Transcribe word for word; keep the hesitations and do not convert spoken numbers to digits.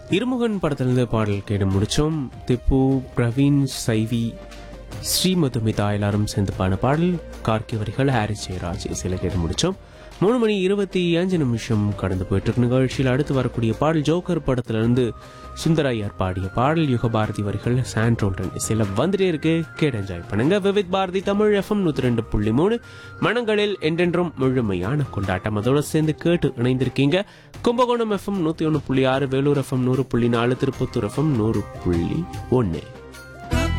இருமுகன் படத்திலிருந்து பாடல் கேட்டு முடிச்சோம். திப்பு, பிரவீன், சைவி, ஸ்ரீமதுமிதா எல்லாரும் சேர்ந்து பாடின பாடல். கார்கி வரிகள், ஹாரிஸ் ஜெயராஜ் இசையில கேட்டு முடிச்சோம். மூணு மணி இருபத்தி அஞ்சு நிமிஷம் கடந்து போயிட்டு இருக்கு. நிகழ்ச்சியில் அடுத்து வரக்கூடிய பாடல் ஜோக்கர் படத்திலிருந்து சுந்தரையர் பாடிய பாடல். யுக பாரதி வரிகள், சாண்ட்ரோல்டன் இசையில வந்துட்டே இருக்கு. கேட்டு என்ஜாய் பண்ணுங்க. விவித் பாரதி தமிழ் எஃப்எம் நூத்தி ரெண்டு புள்ளி மூணு மனங்களில் என்றென்றும் முழுமையான கொண்டாட்டம். அதோட சேர்ந்து கேட்டு இணைந்திருக்கீங்க. கும்பகோணம் எஃப்எம் நூத்தி ஒன்னு புள்ளி ஆறு, வேலூர் எஃப்எம் நூறு புள்ளி நாலு, திருப்பத்தூர் எஃப்எம் நூறு புள்ளி ஒன்னு.